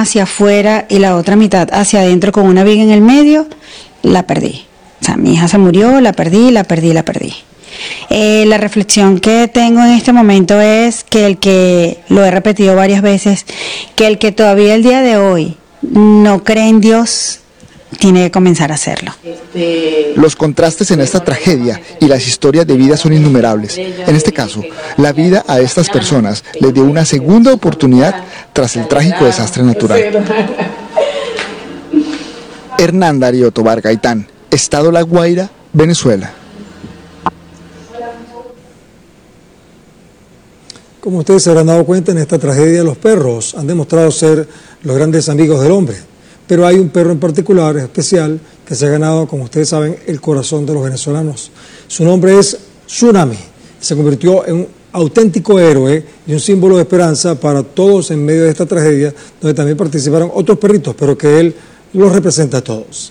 hacia afuera y la otra mitad hacia adentro con una viga en el medio, la perdí. O sea, mi hija se murió, la perdí. La reflexión que tengo en este momento es que el que, lo he repetido varias veces, que el que todavía el día de hoy no cree en Dios, tiene que comenzar a hacerlo. Los contrastes en esta tragedia y las historias de vida son innumerables. En este caso, la vida a estas personas les dio una segunda oportunidad tras el trágico desastre natural. Hernán Darío Tobar Gaitán, Estado La Guaira, Venezuela. Como ustedes se habrán dado cuenta, en esta tragedia los perros han demostrado ser los grandes amigos del hombre. Pero hay un perro en particular, especial, que se ha ganado, como ustedes saben, el corazón de los venezolanos. Su nombre es Tsunami. Se convirtió en un auténtico héroe y un símbolo de esperanza para todos en medio de esta tragedia, donde también participaron otros perritos, pero que él los representa a todos.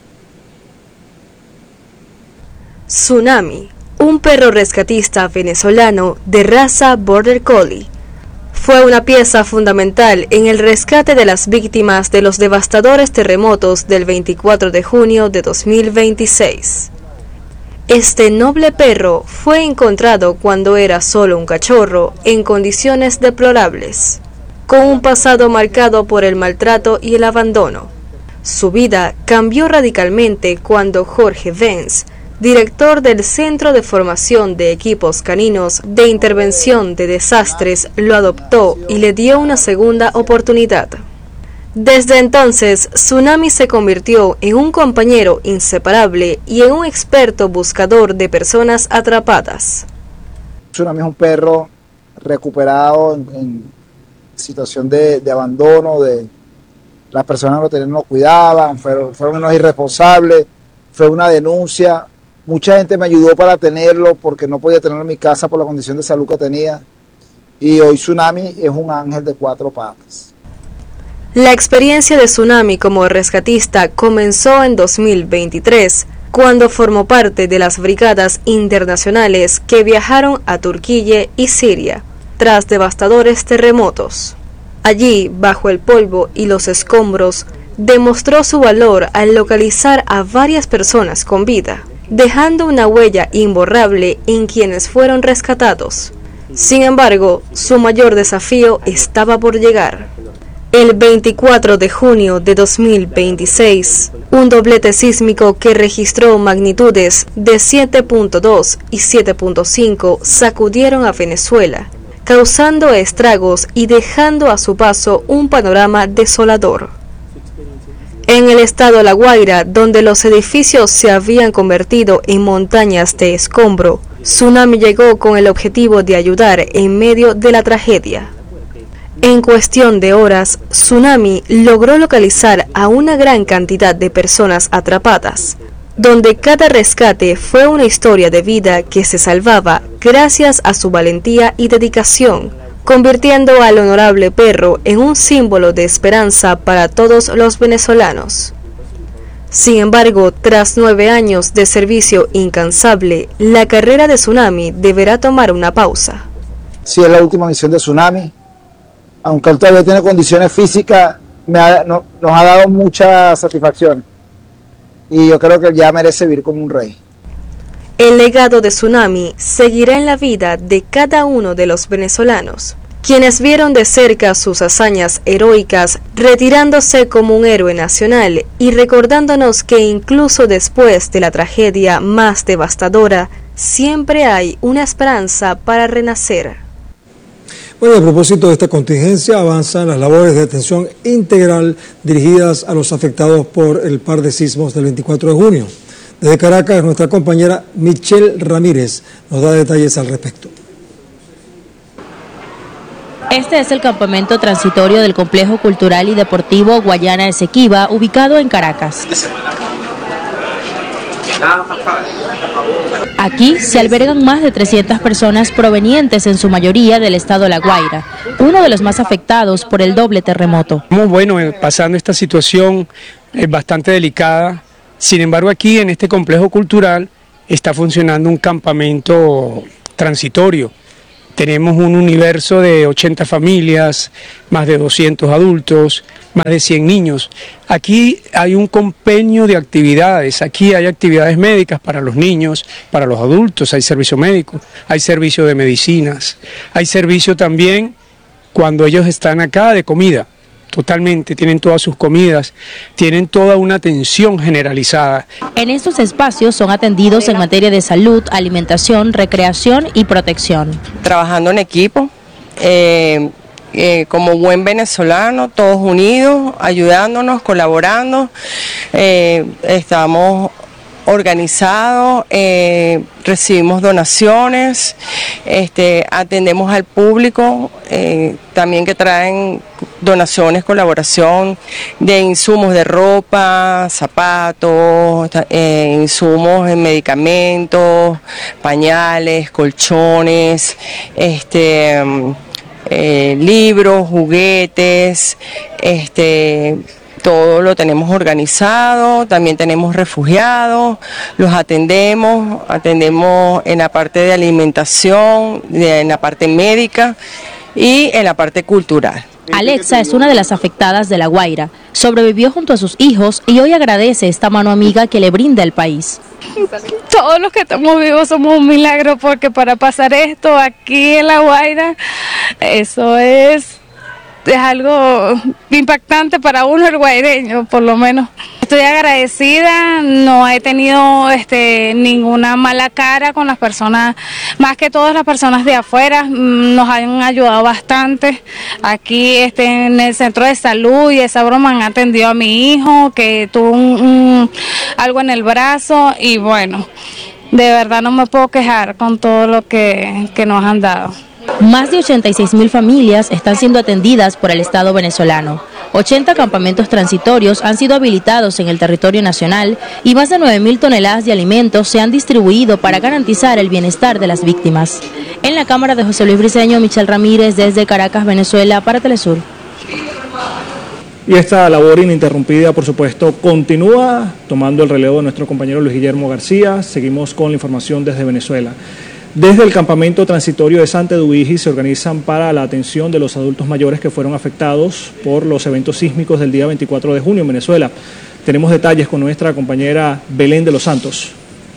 Tsunami, un perro rescatista venezolano de raza Border Collie, fue una pieza fundamental en el rescate de las víctimas de los devastadores terremotos del 24 de junio de 2026. Este noble perro fue encontrado cuando era solo un cachorro en condiciones deplorables, con un pasado marcado por el maltrato y el abandono. Su vida cambió radicalmente cuando Jorge Benz, director del Centro de Formación de Equipos Caninos de Intervención de Desastres, lo adoptó y le dio una segunda oportunidad. Desde entonces, Tsunami se convirtió en un compañero inseparable y en un experto buscador de personas atrapadas. Tsunami es un perro recuperado en situación de abandono, las personas no lo cuidaban, fueron unos irresponsables, fue una denuncia. Mucha gente me ayudó para tenerlo porque no podía tenerlo en mi casa por la condición de salud que tenía. Y hoy Tsunami es un ángel de 4 patas. La experiencia de Tsunami como rescatista comenzó en 2023, cuando formó parte de las brigadas internacionales que viajaron a Turquía y Siria, tras devastadores terremotos. Allí, bajo el polvo y los escombros, demostró su valor al localizar a varias personas con vida, dejando una huella imborrable en quienes fueron rescatados. Sin embargo, su mayor desafío estaba por llegar. El 24 de junio de 2026, un doblete sísmico que registró magnitudes de 7.2 y 7.5 sacudieron a Venezuela, causando estragos y dejando a su paso un panorama desolador. En el estado La Guaira, donde los edificios se habían convertido en montañas de escombro, Tsunami llegó con el objetivo de ayudar en medio de la tragedia. En cuestión de horas, Tsunami logró localizar a una gran cantidad de personas atrapadas, donde cada rescate fue una historia de vida que se salvaba gracias a su valentía y dedicación, convirtiendo al honorable perro en un símbolo de esperanza para todos los venezolanos. Sin embargo, tras 9 años de servicio incansable, la carrera de Tsunami deberá tomar una pausa. Sí, es la última misión de Tsunami. Aunque él todavía tiene condiciones físicas, nos ha dado mucha satisfacción. Y yo creo que él ya merece vivir como un rey. El legado de Tsunami seguirá en la vida de cada uno de los venezolanos, quienes vieron de cerca sus hazañas heroicas, retirándose como un héroe nacional y recordándonos que incluso después de la tragedia más devastadora, siempre hay una esperanza para renacer. Bueno, a propósito de esta contingencia, avanzan las labores de atención integral dirigidas a los afectados por el par de sismos del 24 de junio. Desde Caracas, nuestra compañera Michelle Ramírez nos da detalles al respecto. Este es el campamento transitorio del Complejo Cultural y Deportivo Guayana Esequiba, ubicado en Caracas. Aquí se albergan más de 300 personas provenientes en su mayoría del estado La Guaira, uno de los más afectados por el doble terremoto. Muy bueno, pasando esta situación bastante delicada. Sin embargo, aquí en este complejo cultural está funcionando un campamento transitorio Tenemos un universo de 80 familias, más de 200 adultos, más de 100 niños. Aquí hay un compendio de actividades, aquí hay actividades médicas para los niños, para los adultos, hay servicio médico, hay servicio de medicinas, hay servicio también cuando ellos están acá de comida. Totalmente, tienen todas sus comidas, tienen toda una atención generalizada. En estos espacios son atendidos en materia de salud, alimentación, recreación y protección. Trabajando en equipo, como buen venezolano, todos unidos, ayudándonos, colaborando, estamos organizados, recibimos donaciones, atendemos al público, también que traen donaciones, colaboración de insumos de ropa, zapatos, insumos en medicamentos, pañales, colchones, libros, juguetes, todo lo tenemos organizado, también tenemos refugiados, los atendemos en la parte de alimentación, en la parte médica y en la parte cultural. Alexa es una de las afectadas de La Guaira. Sobrevivió junto a sus hijos y hoy agradece esta mano amiga que le brinda el país. Todos los que estamos vivos somos un milagro, porque para pasar esto aquí en La Guaira, eso es algo impactante para uno, el guaireño, por lo menos. Estoy agradecida, no he tenido ninguna mala cara con las personas, más que todas las personas de afuera, nos han ayudado bastante. Aquí en el centro de salud y esa broma han atendido a mi hijo que tuvo algo en el brazo y bueno, de verdad no me puedo quejar con todo lo que nos han dado. Más de 86.000 familias están siendo atendidas por el Estado venezolano. 80 campamentos transitorios han sido habilitados en el territorio nacional y más de 9.000 toneladas de alimentos se han distribuido para garantizar el bienestar de las víctimas. En la cámara de José Luis Briceño, Michelle Ramírez desde Caracas, Venezuela, para Telesur. Y esta labor ininterrumpida, por supuesto, continúa tomando el relevo de nuestro compañero Luis Guillermo García. Seguimos con la información desde Venezuela. Desde el campamento transitorio de Santa Eduvige se organizan para la atención de los adultos mayores que fueron afectados por los eventos sísmicos del día 24 de junio en Venezuela. Tenemos detalles con nuestra compañera Belén de los Santos.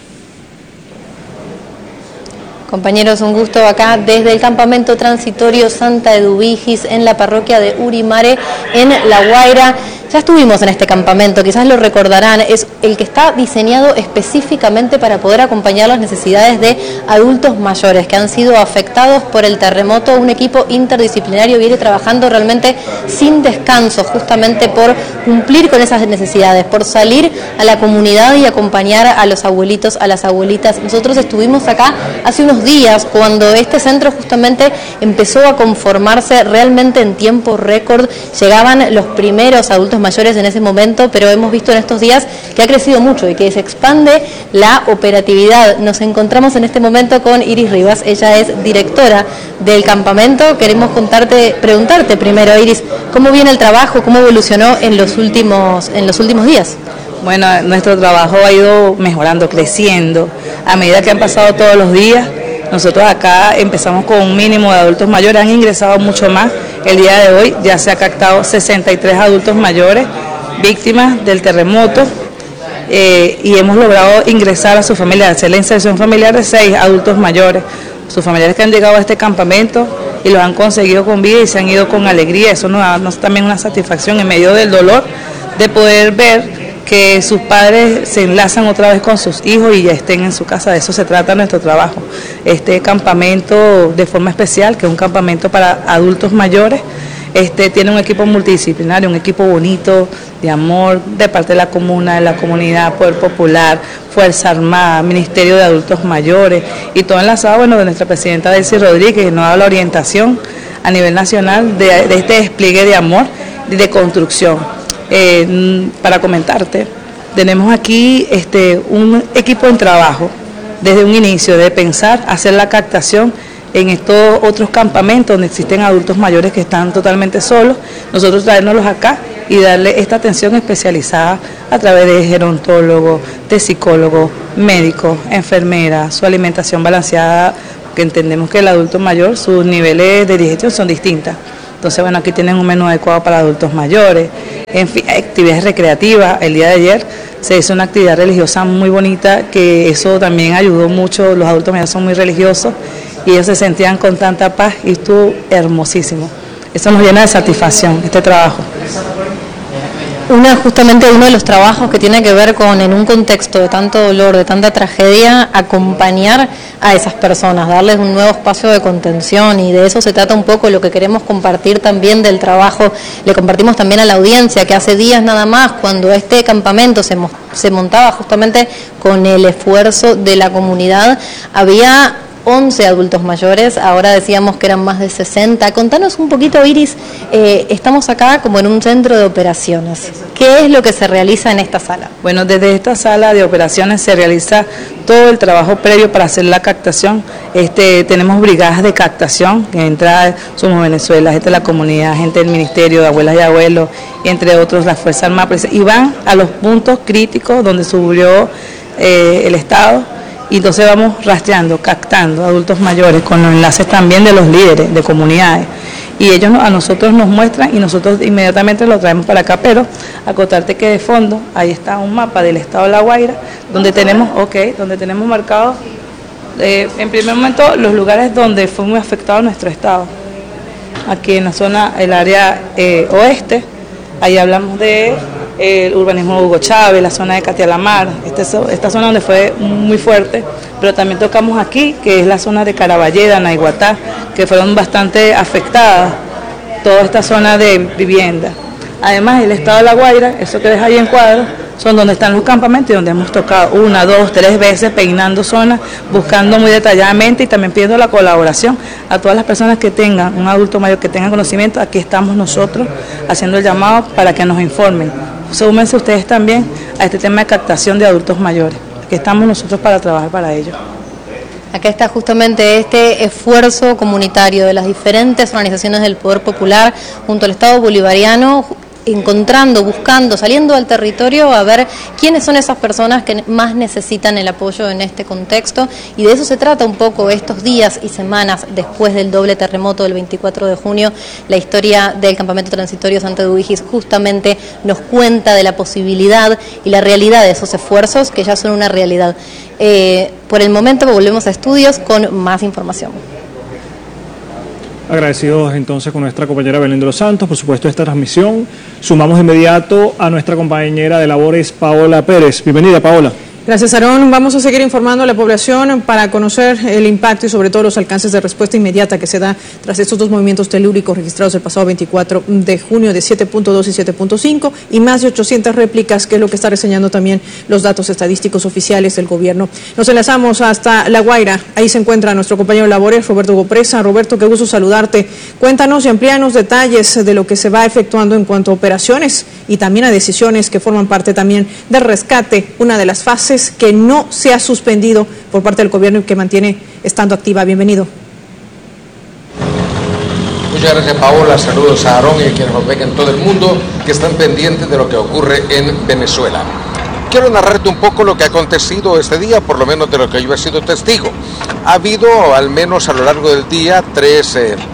Compañeros, un gusto acá desde el campamento transitorio Santa Eduvige en la parroquia de Urimare, en La Guaira. Ya estuvimos en este campamento, quizás lo recordarán, es el que está diseñado específicamente para poder acompañar las necesidades de adultos mayores que han sido afectados por el terremoto. Un equipo interdisciplinario viene trabajando realmente sin descanso, justamente por cumplir con esas necesidades, por salir a la comunidad y acompañar a los abuelitos, a las abuelitas. Nosotros estuvimos acá hace unos días cuando este centro justamente empezó a conformarse realmente en tiempo récord. Llegaban los primeros adultos mayores en ese momento, pero hemos visto en estos días que ha crecido mucho y que se expande la operatividad. Nos encontramos en este momento con Iris Rivas, ella es directora del campamento. Queremos preguntarte primero, Iris, ¿cómo viene el trabajo, cómo evolucionó en los últimos días? Bueno, nuestro trabajo ha ido mejorando, creciendo, a medida que han pasado todos los días. Nosotros acá empezamos con un mínimo de adultos mayores, han ingresado mucho más. El día de hoy ya se ha captado 63 adultos mayores víctimas del terremoto y hemos logrado ingresar a su familia, hacer la inserción familiar de 6 adultos mayores. Sus familiares que han llegado a este campamento y los han conseguido con vida y se han ido con alegría. Eso nos da también una satisfacción en medio del dolor de poder ver que sus padres se enlazan otra vez con sus hijos y ya estén en su casa. De eso se trata nuestro trabajo. Este campamento de forma especial, que es un campamento para adultos mayores, tiene un equipo multidisciplinario, un equipo bonito, de amor, de parte de la comuna, de la comunidad, Poder Popular, Fuerza Armada, Ministerio de Adultos Mayores y todo enlazado, de nuestra presidenta Delcy Rodríguez, que nos da la orientación a nivel nacional de este despliegue de amor y de construcción. Para comentarte, tenemos aquí un equipo en trabajo desde un inicio de pensar, hacer la captación en estos otros campamentos donde existen adultos mayores que están totalmente solos, nosotros traérnoslos acá y darle esta atención especializada a través de gerontólogos, de psicólogos, médicos, enfermeras, su alimentación balanceada porque entendemos que el adulto mayor, sus niveles de digestión son distintas. Entonces, bueno, aquí tienen un menú adecuado para adultos mayores, en fin, actividades recreativas. El día de ayer se hizo una actividad religiosa muy bonita, que eso también ayudó mucho. Los adultos mayores son muy religiosos y ellos se sentían con tanta paz y estuvo hermosísimo. Eso nos llena de satisfacción, este trabajo. Justamente uno de los trabajos que tiene que ver con, en un contexto de tanto dolor, de tanta tragedia, acompañar a esas personas, darles un nuevo espacio de contención, y de eso se trata un poco lo que queremos compartir también del trabajo. Le compartimos también a la audiencia que hace días nada más, cuando este campamento se montaba justamente con el esfuerzo de la comunidad, había 11 adultos mayores, ahora decíamos que eran más de 60. Contanos un poquito, Iris, estamos acá como en un centro de operaciones. ¿Qué es lo que se realiza en esta sala? Bueno, desde esta sala de operaciones se realiza todo el trabajo previo para hacer la captación. Tenemos brigadas de captación, que entra Somos Venezuela, gente de la comunidad, gente del Ministerio de Abuelas y Abuelos, entre otros las Fuerzas Armadas, y van a los puntos críticos donde subió el Estado. Y entonces vamos rastreando, captando adultos mayores con los enlaces también de los líderes de comunidades. Y ellos a nosotros nos muestran y nosotros inmediatamente lo traemos para acá. Pero acotarte que de fondo, ahí está un mapa del estado de La Guaira, donde tenemos marcados, en primer momento, los lugares donde fue muy afectado nuestro estado. Aquí en la zona, el área oeste, ahí hablamos de el urbanismo Hugo Chávez, la zona de Catialamar, esta zona donde fue muy fuerte, pero también tocamos aquí, que es la zona de Caraballeda, Naiguatá, que fueron bastante afectadas, toda esta zona de vivienda. Además, el estado de La Guaira, eso que ves ahí en cuadro, son donde están los campamentos y donde hemos tocado 1, 2, 3 veces, peinando zonas, buscando muy detalladamente y también pidiendo la colaboración a todas las personas que tengan, un adulto mayor que tenga conocimiento. Aquí estamos nosotros haciendo el llamado para que nos informen. Súmense ustedes también a este tema de captación de adultos mayores. Aquí estamos nosotros para trabajar para ello. Acá está justamente este esfuerzo comunitario de las diferentes organizaciones del Poder Popular junto al Estado bolivariano, encontrando, buscando, saliendo al territorio a ver quiénes son esas personas que más necesitan el apoyo en este contexto, y de eso se trata un poco estos días y semanas después del doble terremoto del 24 de junio. La historia del campamento transitorio Santa Eduvigis justamente nos cuenta de la posibilidad y la realidad de esos esfuerzos que ya son una realidad. Por el momento volvemos a estudios con más información. Agradecidos entonces con nuestra compañera Belén de los Santos, por supuesto, esta transmisión. Sumamos de inmediato a nuestra compañera de labores, Paola Pérez. Bienvenida, Paola. Gracias, Aarón. Vamos a seguir informando a la población para conocer el impacto y sobre todo los alcances de respuesta inmediata que se da tras estos dos movimientos telúricos registrados el pasado 24 de junio de 7.2 y 7.5 y más de 800 réplicas, que es lo que está reseñando también los datos estadísticos oficiales del gobierno. Nos enlazamos hasta La Guaira. Ahí se encuentra nuestro compañero de labores, Roberto Gopresa. Roberto, qué gusto saludarte. Cuéntanos y amplíanos detalles de lo que se va efectuando en cuanto a operaciones y también a decisiones que forman parte también del rescate, una de las fases que no se ha suspendido por parte del gobierno y que mantiene estando activa. Bienvenido. Muchas gracias, Paola. Saludos a Aarón y a quienes nos ven en todo el mundo que están pendientes de lo que ocurre en Venezuela. Quiero narrarte un poco lo que ha acontecido este día, por lo menos de lo que yo he sido testigo. Ha habido, al menos a lo largo del día, 3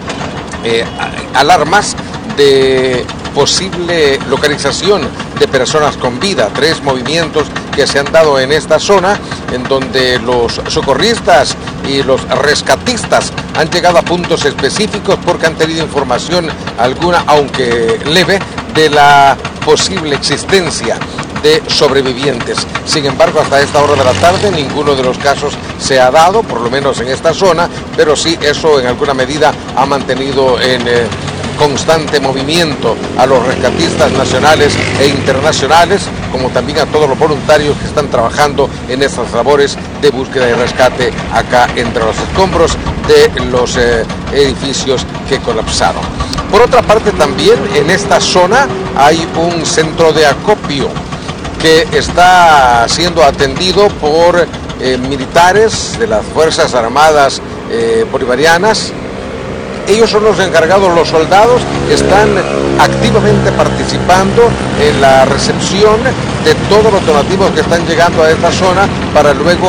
alarmas de posible localización de personas con vida, 3 movimientos que se han dado en esta zona, en donde los socorristas y los rescatistas han llegado a puntos específicos porque han tenido información alguna, aunque leve, de la posible existencia de sobrevivientes. Sin embargo, hasta esta hora de la tarde ninguno de los casos se ha dado, por lo menos en esta zona, pero sí eso en alguna medida ha mantenido en constante movimiento a los rescatistas nacionales e internacionales, como también a todos los voluntarios que están trabajando en estas labores de búsqueda y rescate acá entre los escombros de los edificios que colapsaron. Por otra parte, también en esta zona hay un centro de acopio que está siendo atendido por militares de las Fuerzas Armadas bolivarianas. Ellos son los encargados, los soldados están activamente participando en la recepción de todos los donativos que están llegando a esta zona para luego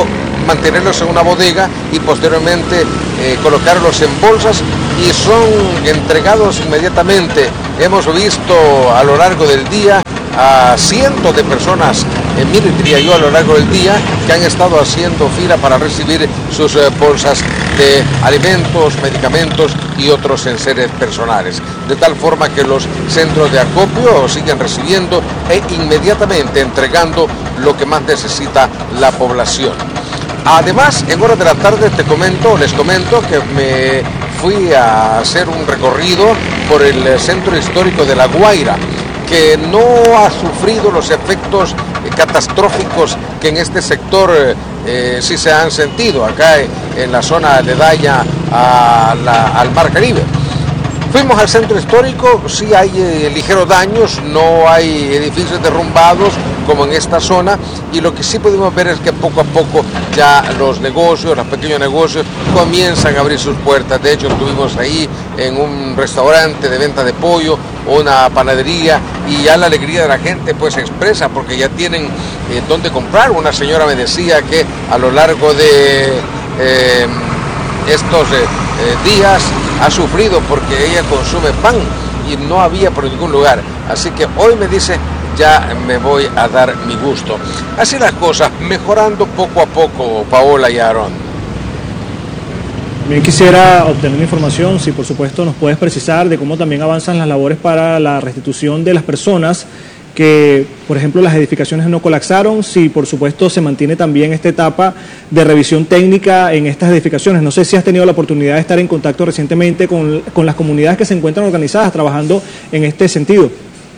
mantenerlos en una bodega y posteriormente colocarlos en bolsas y son entregados inmediatamente. Hemos visto a lo largo del día a cientos de personas, mire, diría yo, a lo largo del día, que han estado haciendo fila para recibir sus bolsas de alimentos, medicamentos y otros enseres personales. De tal forma que los centros de acopio siguen recibiendo e inmediatamente entregando lo que más necesita la población. Además, en horas de la tarde les comento que me fui a hacer un recorrido por el centro histórico de La Guaira, que no ha sufrido los efectos catastróficos que en este sector sí se han sentido, acá en la zona aledaña al Mar Caribe. Fuimos al centro histórico, sí hay ligeros daños, no hay edificios derrumbados como en esta zona, y lo que sí pudimos ver es que poco a poco ya los negocios, los pequeños negocios comienzan a abrir sus puertas. De hecho, estuvimos ahí en un restaurante de venta de pollo, una panadería, y ya la alegría de la gente pues se expresa porque ya tienen dónde comprar. Una señora me decía que a lo largo de estos días ha sufrido porque ella consume pan y no había por ningún lugar, así que hoy me dice ya me voy a dar mi gusto. Así las cosas, mejorando poco a poco, Paola y Aarón. También quisiera obtener información, si por supuesto nos puedes precisar de cómo también avanzan las labores para la restitución de las personas que, por ejemplo, las edificaciones no colapsaron, si por supuesto se mantiene también esta etapa de revisión técnica en estas edificaciones. No sé si has tenido la oportunidad de estar en contacto recientemente con las comunidades que se encuentran organizadas trabajando en este sentido.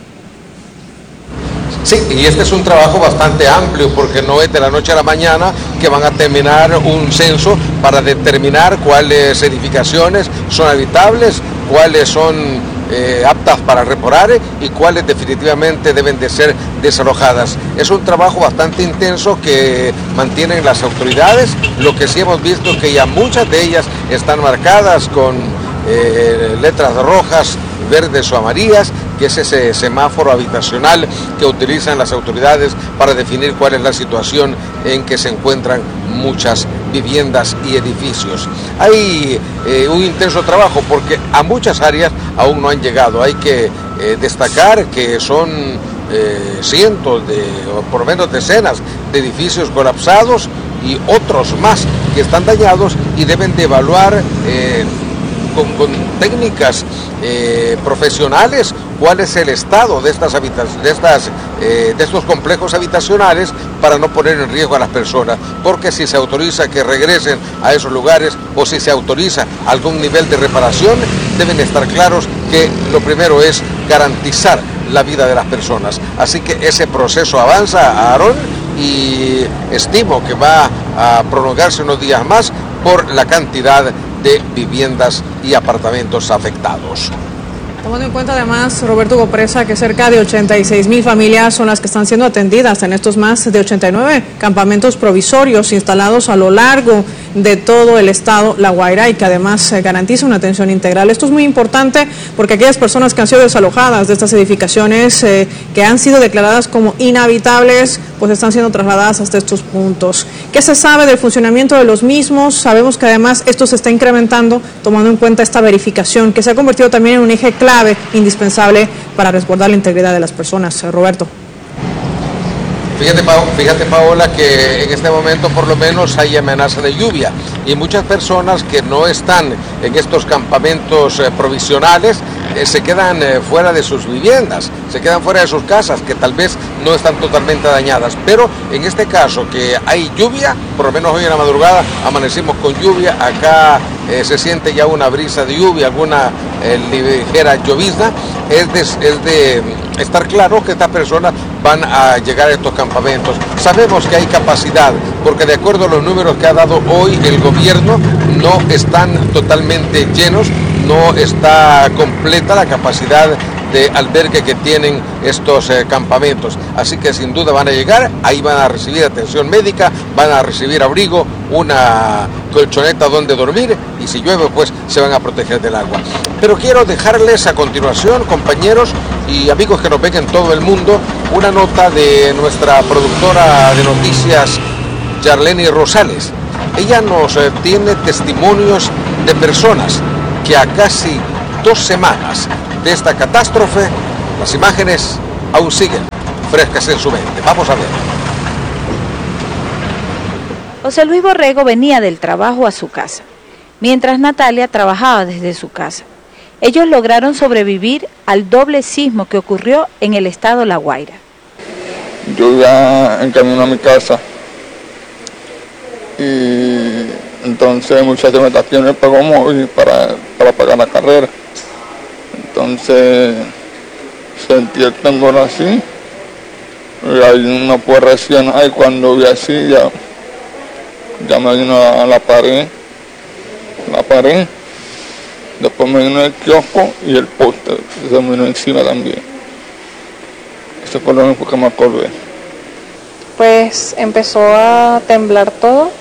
Sí, y este es un trabajo bastante amplio porque no es de la noche a la mañana que van a terminar un censo para determinar cuáles edificaciones son habitables, cuáles son aptas para reparar y cuáles definitivamente deben de ser desalojadas. Es un trabajo bastante intenso que mantienen las autoridades. Lo que sí hemos visto es que ya muchas de ellas están marcadas con letras rojas, verdes o amarillas, que es ese semáforo habitacional que utilizan las autoridades para definir cuál es la situación en que se encuentran muchas viviendas y edificios. Hay un intenso trabajo porque a muchas áreas aún no han llegado. Hay que destacar que son cientos o por lo menos decenas de edificios colapsados y otros más que están dañados y deben de evaluar con técnicas profesionales cuál es el estado de estos complejos habitacionales para no poner en riesgo a las personas, porque si se autoriza que regresen a esos lugares o si se autoriza algún nivel de reparación, deben estar claros que lo primero es garantizar la vida de las personas. Así que ese proceso avanza, Aarón, y estimo que va a prolongarse unos días más por la cantidad de viviendas y apartamentos afectados. Tomando en cuenta además, Roberto Gopresa, que cerca de 86,000 familias son las que están siendo atendidas en estos más de 89 campamentos provisorios instalados a lo largo de todo el estado La Guaira y que además garantiza una atención integral. Esto es muy importante porque aquellas personas que han sido desalojadas de estas edificaciones que han sido declaradas como inhabitables, pues están siendo trasladadas hasta estos puntos. ¿Qué se sabe del funcionamiento de los mismos? Sabemos que además esto se está incrementando tomando en cuenta esta verificación que se ha convertido también en un eje clave, indispensable para resguardar la integridad de las personas. Roberto. Fíjate, Paola, que en este momento por lo menos hay amenaza de lluvia y muchas personas que no están en estos campamentos provisionales se quedan fuera de sus viviendas, se quedan fuera de sus casas, que tal vez no están totalmente dañadas, pero en este caso que hay lluvia, por lo menos hoy en la madrugada amanecimos con lluvia, acá se siente ya una brisa de lluvia, alguna ligera llovizna, es de estar claro que estas personas van a llegar a estos campamentos. Sabemos que hay capacidad, porque de acuerdo a los números que ha dado hoy el gobierno, no están totalmente llenos, no está completa la capacidad de albergue que tienen estos campamentos. Así que sin duda van a llegar, ahí van a recibir atención médica, van a recibir abrigo, una colchoneta donde dormir y si llueve pues se van a proteger del agua. Pero quiero dejarles a continuación, compañeros y amigos que nos ven en todo el mundo, una nota de nuestra productora de noticias, Yarleni Rosales. Ella nos tiene testimonios de personas que a casi 2 semanas de esta catástrofe, las imágenes aún siguen frescas en su mente. Vamos a ver. José Luis Borrego venía del trabajo a su casa, mientras Natalia trabajaba desde su casa. Ellos lograron sobrevivir al doble sismo que ocurrió en el estado La Guaira. Yo iba en camino a mi casa y entonces el muchacho me tiene el pago móvil para pagar la carrera. Entonces sentí el temblor así y ahí no pude reaccionar y cuando vi así ya me vino a la pared, después me vino el kiosco y el poste se me vino encima también. Eso fue lo único que me acordé. Pues empezó a temblar todo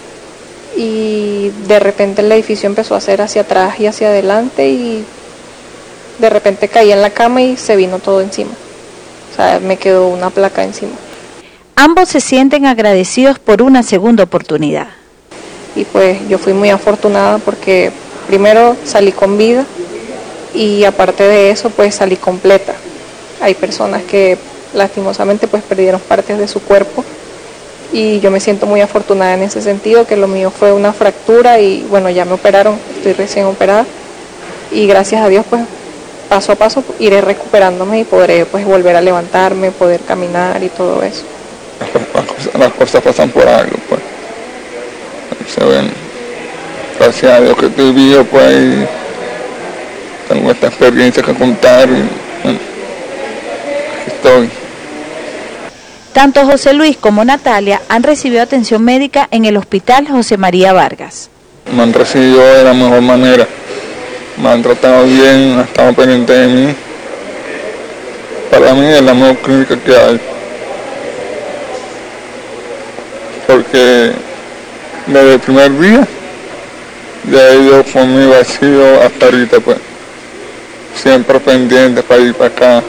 y de repente el edificio empezó a hacer hacia atrás y hacia adelante y de repente caí en la cama y se vino todo encima. O sea, me quedó una placa encima. Ambos se sienten agradecidos por una segunda oportunidad. Y pues yo fui muy afortunada porque primero salí con vida y aparte de eso pues salí completa. Hay personas que lastimosamente pues perdieron partes de su cuerpo y yo me siento muy afortunada en ese sentido, que lo mío fue una fractura y bueno, ya me operaron, estoy recién operada y gracias a Dios pues paso a paso iré recuperándome y podré pues volver a levantarme, poder caminar y todo eso. Las cosas pasan por algo, pues. Se ven. Gracias a Dios que estoy vivo, pues, y tengo esta experiencia que contar y bueno, aquí estoy. Tanto José Luis como Natalia han recibido atención médica en el Hospital José María Vargas. Me han recibido de la mejor manera, me han tratado bien, han estado pendientes de mí. Para mí es la mejor clínica que hay. Porque desde el primer día ya he ido conmigo vacío hasta ahorita, pues siempre pendiente para ir para acá.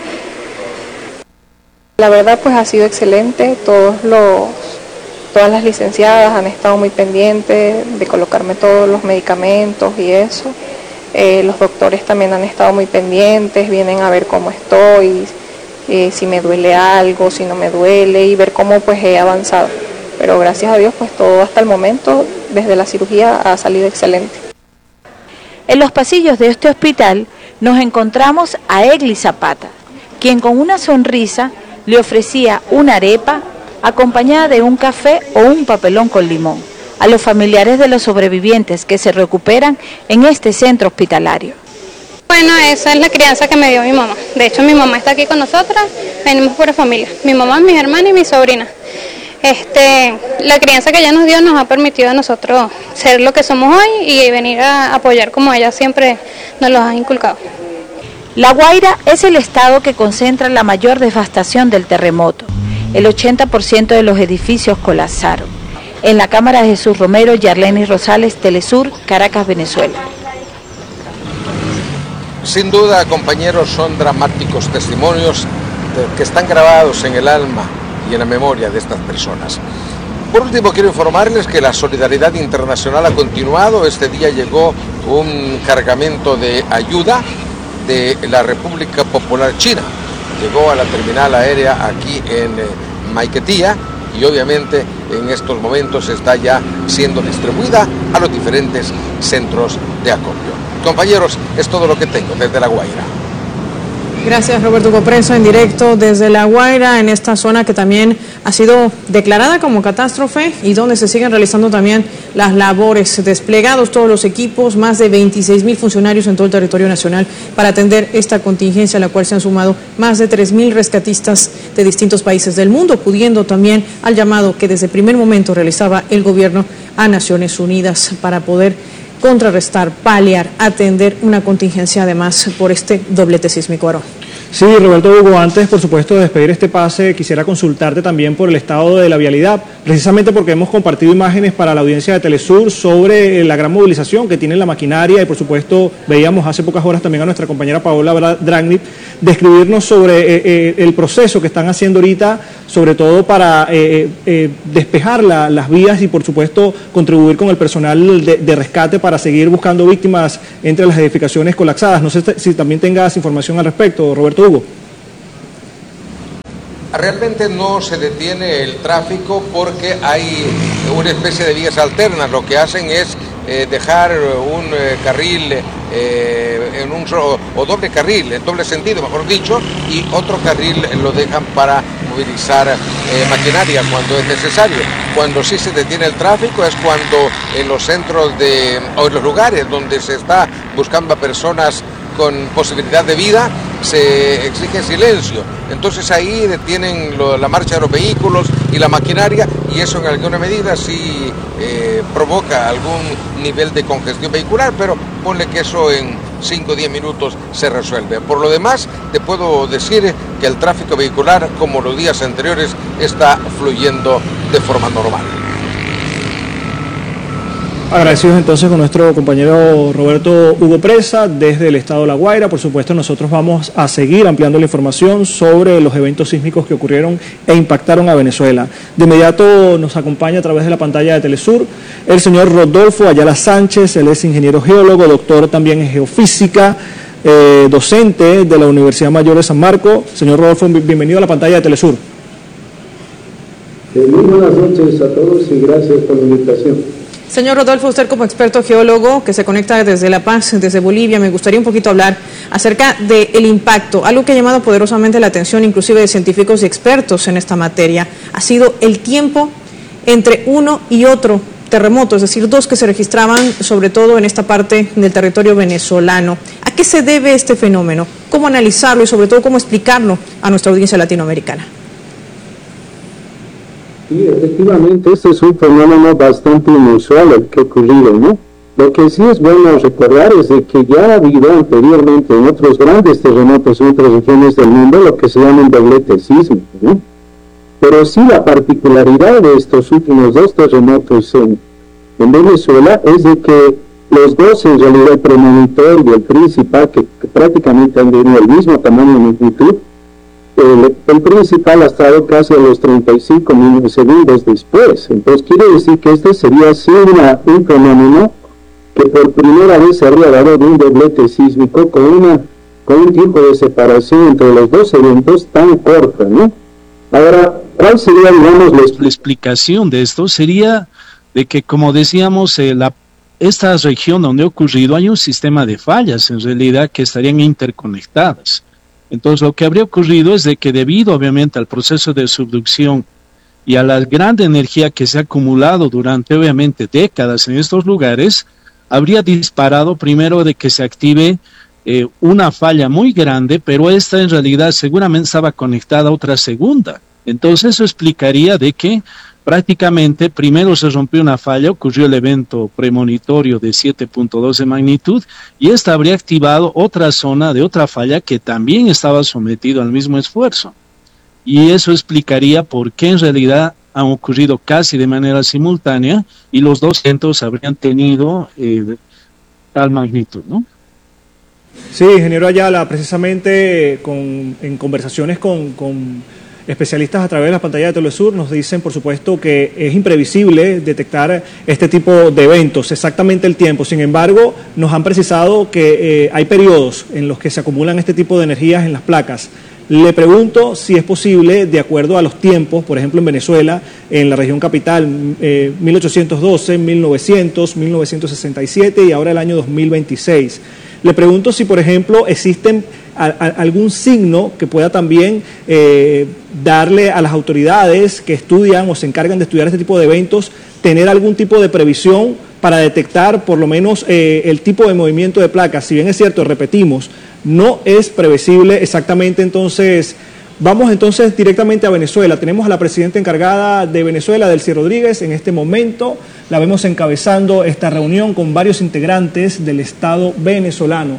La verdad pues ha sido excelente, todas las licenciadas han estado muy pendientes de colocarme todos los medicamentos y eso. Los doctores también han estado muy pendientes, vienen a ver cómo estoy, si me duele algo, si no me duele y ver cómo pues he avanzado. Pero gracias a Dios pues todo hasta el momento desde la cirugía ha salido excelente. En los pasillos de este hospital nos encontramos a Egli Zapata, quien con una sonrisa le ofrecía una arepa acompañada de un café o un papelón con limón a los familiares de los sobrevivientes que se recuperan en este centro hospitalario. Bueno, esa es la crianza que me dio mi mamá. De hecho, mi mamá está aquí con nosotras, venimos por familia. Mi mamá, mis hermanas y mi sobrina. La crianza que ella nos dio nos ha permitido a nosotros ser lo que somos hoy y venir a apoyar como ella siempre nos lo ha inculcado. La Guaira es el estado que concentra la mayor devastación del terremoto. El 80% de los edificios colapsaron. En la cámara de Jesús Romero, Yarleni Rosales, Telesur, Caracas, Venezuela. Sin duda, compañeros, son dramáticos testimonios que están grabados en el alma y en la memoria de estas personas. Por último, quiero informarles que la solidaridad internacional ha continuado. Este día llegó un cargamento de ayuda de la República Popular China. Llegó a la terminal aérea aquí en Maiquetía y obviamente en estos momentos está ya siendo distribuida a los diferentes centros de acopio. Compañeros, es todo lo que tengo desde La Guaira. Gracias, Roberto Coprensa, en directo desde La Guaira, en esta zona que también ha sido declarada como catástrofe y donde se siguen realizando también las labores, desplegados todos los equipos, más de 26.000 funcionarios en todo el territorio nacional para atender esta contingencia, a la cual se han sumado más de 3.000 rescatistas de distintos países del mundo, acudiendo también al llamado que desde el primer momento realizaba el gobierno a Naciones Unidas para poder contrarrestar, paliar, atender una contingencia además por este doblete sísmico. Aarón. Sí, Roberto Hugo, antes, por supuesto, de despedir este pase, quisiera consultarte también por el estado de la vialidad, precisamente porque hemos compartido imágenes para la audiencia de Telesur sobre la gran movilización que tiene la maquinaria y, por supuesto, veíamos hace pocas horas también a nuestra compañera Paola Dragnit describirnos sobre el proceso que están haciendo ahorita, sobre todo para despejar las vías y, por supuesto, contribuir con el personal de rescate para seguir buscando víctimas entre las edificaciones colapsadas. No sé si también tengas información al respecto, Roberto Hugo. Realmente no se detiene el tráfico porque hay una especie de vías alternas. Lo que hacen es dejar un carril en un solo, o doble carril, en doble sentido, mejor dicho, y otro carril lo dejan para movilizar maquinaria cuando es necesario. Cuando sí se detiene el tráfico es cuando en los centros o en los lugares donde se está buscando a personas con posibilidad de vida, se exige silencio. Entonces ahí detienen la marcha de los vehículos y la maquinaria, y eso en alguna medida sí provoca algún nivel de congestión vehicular, pero ponle que eso en 5 o 10 minutos se resuelve. Por lo demás, te puedo decir que el tráfico vehicular, como los días anteriores, está fluyendo de forma normal. Agradecidos entonces con nuestro compañero Roberto Hugo Presa desde el estado de La Guaira. Por supuesto, nosotros vamos a seguir ampliando la información sobre los eventos sísmicos que ocurrieron e impactaron a Venezuela. De inmediato nos acompaña a través de la pantalla de Telesur el señor Rodolfo Ayala Sánchez. Él es ingeniero geólogo, doctor también en geofísica, docente de la Universidad Mayor de San Marcos. Señor Rodolfo, bienvenido a la pantalla de Telesur. Muy buenas noches a todos y gracias por la invitación. Señor Rodolfo, usted como experto geólogo que se conecta desde La Paz, desde Bolivia, me gustaría un poquito hablar acerca del impacto. Algo que ha llamado poderosamente la atención inclusive de científicos y expertos en esta materia ha sido el tiempo entre uno y otro terremoto, es decir, dos que se registraban sobre todo en esta parte del territorio venezolano. ¿A qué se debe este fenómeno? ¿Cómo analizarlo y sobre todo cómo explicarlo a nuestra audiencia latinoamericana? Sí, efectivamente, este es un fenómeno bastante inusual el que ha ocurrido, ¿no? Lo que sí es bueno recordar es de que ya ha habido anteriormente en otros grandes terremotos en otras regiones del mundo lo que se llama un doblete sísmico, ¿no? Pero sí la particularidad de estos últimos dos terremotos en Venezuela es de que los dos, en realidad el premonitor y el principal, que prácticamente han tenido el mismo tamaño y magnitud, el principal ha estado casi a los 35 milisegundos después. Entonces quiere decir que este sería así un fenómeno que por primera vez se habría dado de un doblete sísmico con un tiempo de separación entre los dos eventos tan corto, ¿no? Ahora, ¿cuál sería, digamos, la explicación de esto? Sería de que, como decíamos, esta región donde ha ocurrido hay un sistema de fallas, en realidad, que estarían interconectadas. Entonces, lo que habría ocurrido es de que debido, obviamente, al proceso de subducción y a la gran energía que se ha acumulado durante, obviamente, décadas en estos lugares, habría disparado primero de que se active una falla muy grande, pero esta en realidad seguramente estaba conectada a otra segunda. Entonces, eso explicaría de que prácticamente primero se rompió una falla, ocurrió el evento premonitorio de 7.2 de magnitud y esta habría activado otra zona de otra falla que también estaba sometido al mismo esfuerzo. Y eso explicaría por qué en realidad han ocurrido casi de manera simultánea y los dos eventos habrían tenido tal magnitud, ¿no? Sí, ingeniero Ayala, precisamente en conversaciones con especialistas a través de la pantalla de Telesur nos dicen, por supuesto, que es imprevisible detectar este tipo de eventos, exactamente el tiempo. Sin embargo, nos han precisado que hay periodos en los que se acumulan este tipo de energías en las placas. Le pregunto si es posible, de acuerdo a los tiempos, por ejemplo en Venezuela, en la región capital, 1812, 1900, 1967 y ahora el año 2026. Le pregunto si, por ejemplo, existen algún signo que pueda también darle a las autoridades que estudian o se encargan de estudiar este tipo de eventos, tener algún tipo de previsión para detectar por lo menos el tipo de movimiento de placas. Si bien es cierto, repetimos, no es previsible exactamente. Entonces, vamos entonces directamente a Venezuela. Tenemos a la presidenta encargada de Venezuela, Delcy Rodríguez, en este momento. La vemos encabezando esta reunión con varios integrantes del Estado venezolano.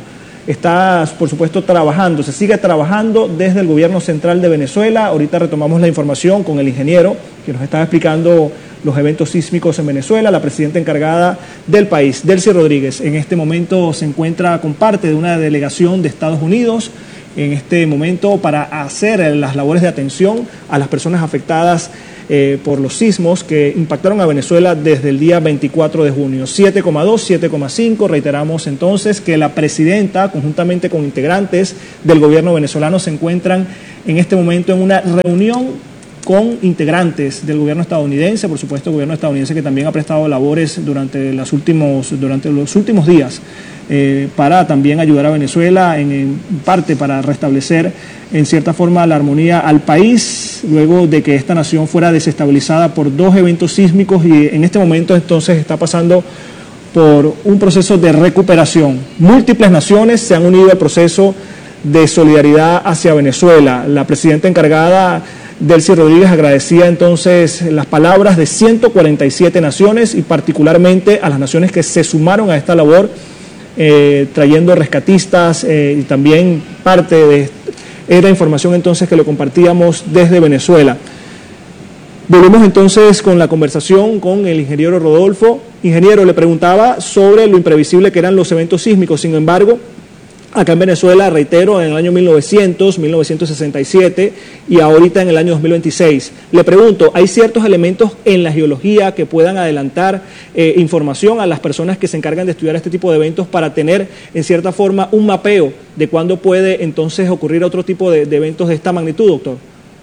está, por supuesto, trabajando, se sigue trabajando desde el gobierno central de Venezuela. Ahorita retomamos la información con el ingeniero que nos estaba explicando los eventos sísmicos en Venezuela. La presidenta encargada del país, Delcy Rodríguez, en este momento se encuentra con parte de una delegación de Estados Unidos en este momento para hacer las labores de atención a las personas afectadas por los sismos que impactaron a Venezuela desde el día 24 de junio. 7,2, 7,5. Reiteramos entonces que la presidenta, conjuntamente con integrantes del gobierno venezolano, se encuentran en este momento en una reunión con integrantes del gobierno estadounidense, por supuesto el gobierno estadounidense que también ha prestado labores durante los últimos días para también ayudar a Venezuela en parte para restablecer en cierta forma la armonía al país luego de que esta nación fuera desestabilizada por 2 eventos sísmicos y en este momento entonces está pasando por un proceso de recuperación. Múltiples naciones se han unido al proceso de solidaridad hacia Venezuela. La presidenta encargada, Delcy Rodríguez, agradecía entonces las palabras de 147 naciones y particularmente a las naciones que se sumaron a esta labor trayendo rescatistas y también parte de esta información entonces que lo compartíamos desde Venezuela. Volvemos entonces con la conversación con el ingeniero Rodolfo. Ingeniero, le preguntaba sobre lo imprevisible que eran los eventos sísmicos, sin embargo, acá en Venezuela, reitero, en el año 1900, 1967 y ahorita en el año 2026. Le pregunto, ¿hay ciertos elementos en la geología que puedan adelantar información a las personas que se encargan de estudiar este tipo de eventos para tener, en cierta forma, un mapeo de cuándo puede entonces ocurrir otro tipo de eventos de esta magnitud, doctor?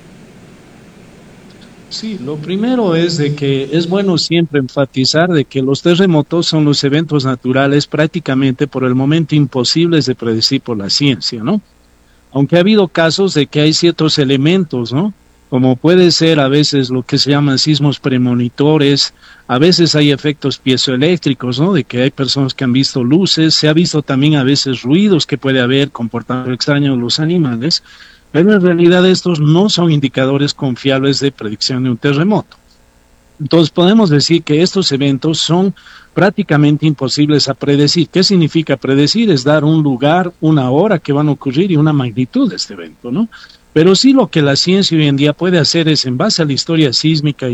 Sí, lo primero es de que es bueno siempre enfatizar de que los terremotos son los eventos naturales prácticamente por el momento imposibles de predecir por la ciencia, ¿no? Aunque ha habido casos de que hay ciertos elementos, ¿no? Como puede ser a veces lo que se llaman sismos premonitores, a veces hay efectos piezoeléctricos, ¿no? De que hay personas que han visto luces, se ha visto también a veces ruidos que puede haber, comportamientos extraños de los animales. Pero en realidad estos no son indicadores confiables de predicción de un terremoto. Entonces podemos decir que estos eventos son prácticamente imposibles a predecir. ¿Qué significa predecir? Es dar un lugar, una hora que van a ocurrir y una magnitud de este evento, ¿no? Pero sí lo que la ciencia hoy en día puede hacer es, en base a la historia sísmica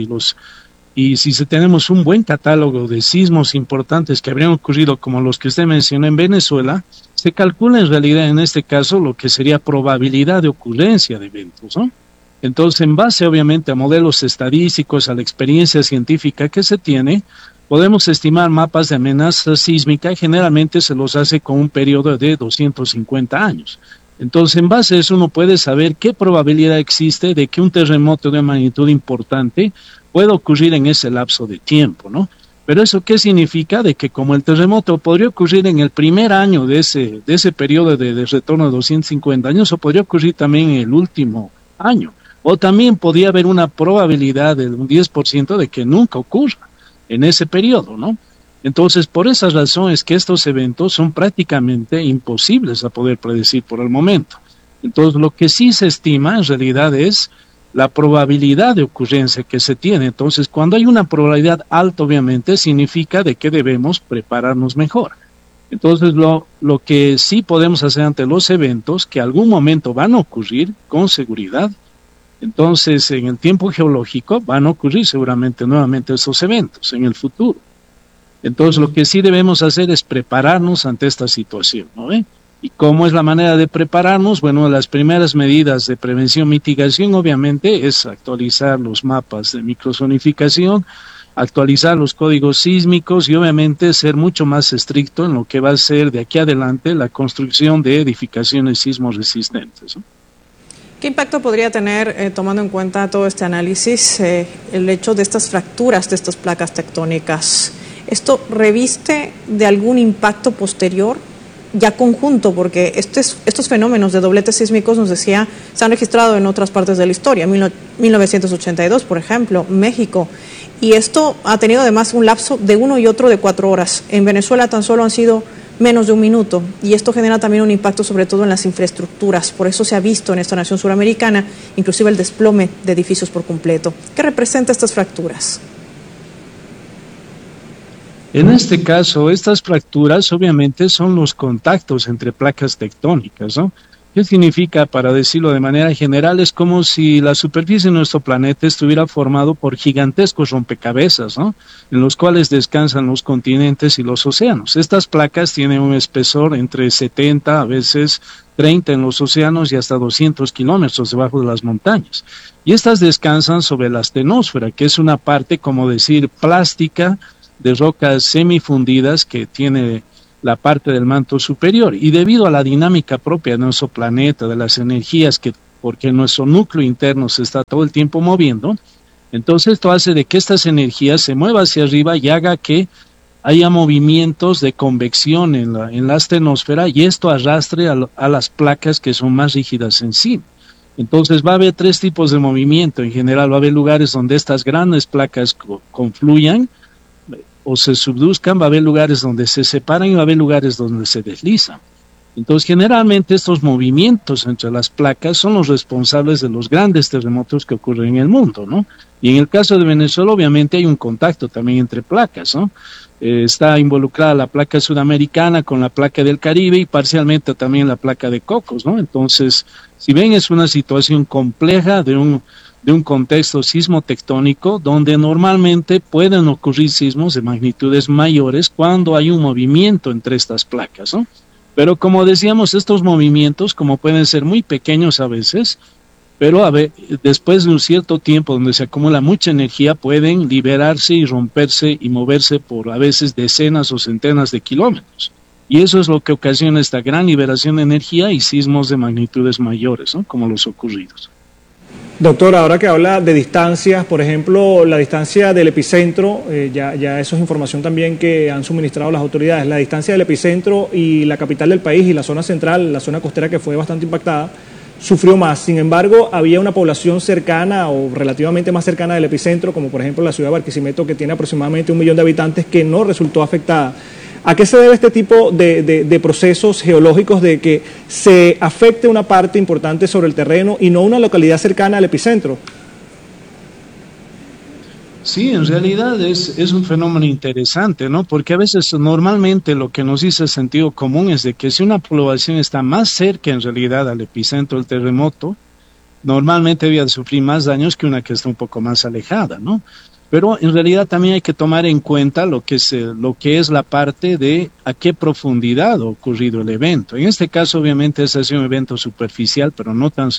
y si tenemos un buen catálogo de sismos importantes que habrían ocurrido como los que usted mencionó en Venezuela, se calcula en realidad en este caso lo que sería probabilidad de ocurrencia de eventos, ¿no? Entonces, en base obviamente a modelos estadísticos, a la experiencia científica que se tiene, podemos estimar mapas de amenaza sísmica y generalmente se los hace con un periodo de 250 años. Entonces, en base a eso uno puede saber qué probabilidad existe de que un terremoto de magnitud importante pueda ocurrir en ese lapso de tiempo, ¿no? Pero ¿eso qué significa? De que como el terremoto podría ocurrir en el primer año de ese periodo de retorno de 250 años, o podría ocurrir también en el último año. O también podría haber una probabilidad de un 10% de que nunca ocurra en ese periodo, ¿no? Entonces, por esas razones que estos eventos son prácticamente imposibles a poder predecir por el momento. Entonces, lo que sí se estima en realidad es la probabilidad de ocurrencia que se tiene. Entonces, cuando hay una probabilidad alta, obviamente, significa de que debemos prepararnos mejor. Entonces, lo que sí podemos hacer ante los eventos, que algún momento van a ocurrir con seguridad, entonces, en el tiempo geológico van a ocurrir seguramente nuevamente esos eventos en el futuro. Entonces, lo que sí debemos hacer es prepararnos ante esta situación, ¿no ve? ¿Y cómo es la manera de prepararnos? Bueno, las primeras medidas de prevención, mitigación, obviamente, es actualizar los mapas de microzonificación, actualizar los códigos sísmicos y, obviamente, ser mucho más estricto en lo que va a ser de aquí adelante la construcción de edificaciones sismo resistentes, ¿no? ¿Qué impacto podría tener, tomando en cuenta todo este análisis, el hecho de estas fracturas de estas placas tectónicas? ¿Esto reviste de algún impacto posterior ya conjunto? Porque estos fenómenos de dobletes sísmicos, nos decía, se han registrado en otras partes de la historia, 1982, por ejemplo, México, y esto ha tenido además un lapso de uno y otro de 4 horas. En Venezuela tan solo han sido menos de 1 minuto, y esto genera también un impacto sobre todo en las infraestructuras. Por eso se ha visto en esta nación suramericana inclusive el desplome de edificios por completo. ¿Qué representa estas fracturas? En este caso, estas fracturas obviamente son los contactos entre placas tectónicas, ¿no? ¿Qué significa? Para decirlo de manera general, es como si la superficie de nuestro planeta estuviera formado por gigantescos rompecabezas, ¿no? En los cuales descansan los continentes y los océanos. Estas placas tienen un espesor entre 70, a veces 30 en los océanos y hasta 200 kilómetros debajo de las montañas. Y estas descansan sobre la astenosfera, que es una parte, como decir, plástica de rocas semifundidas que tiene la parte del manto superior, y debido a la dinámica propia de nuestro planeta, de las energías porque nuestro núcleo interno se está todo el tiempo moviendo, entonces esto hace de que estas energías se muevan hacia arriba y haga que haya movimientos de convección en la astenosfera, y esto arrastre a las placas que son más rígidas en sí. Entonces va a haber tres tipos de movimiento. En general va a haber lugares donde estas grandes placas confluyan o se subduzcan, va a haber lugares donde se separan y va a haber lugares donde se deslizan. Entonces, generalmente estos movimientos entre las placas son los responsables de los grandes terremotos que ocurren en el mundo, ¿no? Y en el caso de Venezuela, obviamente hay un contacto también entre placas, ¿no? Está involucrada la placa sudamericana con la placa del Caribe y parcialmente también la placa de Cocos, ¿no? Entonces, si ven, es una situación compleja de un contexto sismotectónico donde normalmente pueden ocurrir sismos de magnitudes mayores cuando hay un movimiento entre estas placas, ¿no? Pero como decíamos, estos movimientos, como pueden ser muy pequeños a veces, pero después de un cierto tiempo donde se acumula mucha energía, pueden liberarse y romperse y moverse por a veces decenas o centenas de kilómetros. Y eso es lo que ocasiona esta gran liberación de energía y sismos de magnitudes mayores, ¿no? Como los ocurridos. Doctor, ahora que habla de distancias, por ejemplo, la distancia del epicentro, ya eso es información también que han suministrado las autoridades, la distancia del epicentro y la capital del país y la zona central, la zona costera que fue bastante impactada, sufrió más. Sin embargo, había una población cercana o relativamente más cercana del epicentro, como por ejemplo la ciudad de Barquisimeto, que tiene aproximadamente 1 millón de habitantes, que no resultó afectada. ¿A qué se debe este tipo de procesos geológicos de que se afecte una parte importante sobre el terreno y no una localidad cercana al epicentro? Sí, en realidad es un fenómeno interesante, ¿no? Porque a veces normalmente lo que nos dice el sentido común es de que si una población está más cerca en realidad al epicentro del terremoto, normalmente debe sufrir más daños que una que está un poco más alejada, ¿no? Pero en realidad también hay que tomar en cuenta lo que es la parte de a qué profundidad ha ocurrido el evento. En este caso, obviamente, es un evento superficial, pero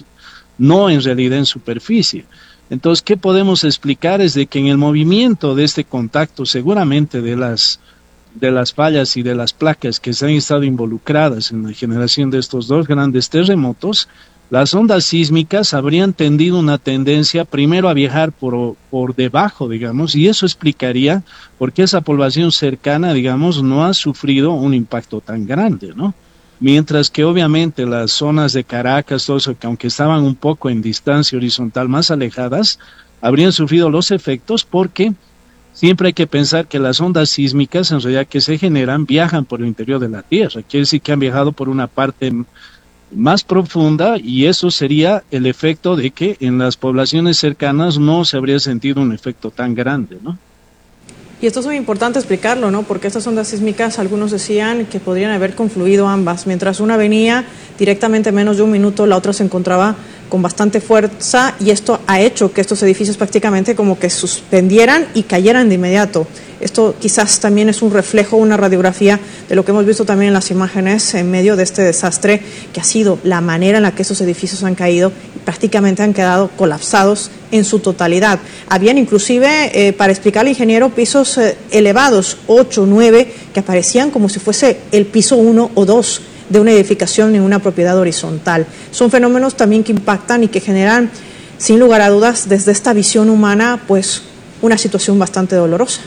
no en realidad en superficie. Entonces, ¿qué podemos explicar? Es de que en el movimiento de este contacto, seguramente de las fallas y de las placas que se han estado involucradas en la generación de estos dos grandes terremotos, las ondas sísmicas habrían tendido una tendencia primero a viajar por debajo, digamos, y eso explicaría por qué esa población cercana, digamos, no ha sufrido un impacto tan grande, ¿no? Mientras que obviamente las zonas de Caracas, todo eso, que aunque estaban un poco en distancia horizontal más alejadas, habrían sufrido los efectos porque siempre hay que pensar que las ondas sísmicas en realidad que se generan viajan por el interior de la Tierra, quiere decir que han viajado por una parte más profunda y eso sería el efecto de que en las poblaciones cercanas no se habría sentido un efecto tan grande, ¿no? Y esto es muy importante explicarlo, ¿no? Porque estas ondas sísmicas, algunos decían que podrían haber confluido ambas. Mientras una venía directamente menos de un minuto, la otra se encontraba con bastante fuerza y esto ha hecho que estos edificios prácticamente como que suspendieran y cayeran de inmediato. Esto quizás también es un reflejo, una radiografía de lo que hemos visto también en las imágenes en medio de este desastre, que ha sido la manera en la que esos edificios han caído y prácticamente han quedado colapsados en su totalidad. Habían inclusive, para explicar al ingeniero, pisos elevados, 8, 9, que aparecían como si fuese el piso 1 o 2 de una edificación en una propiedad horizontal. Son fenómenos también que impactan y que generan, sin lugar a dudas, desde esta visión humana, pues una situación bastante dolorosa.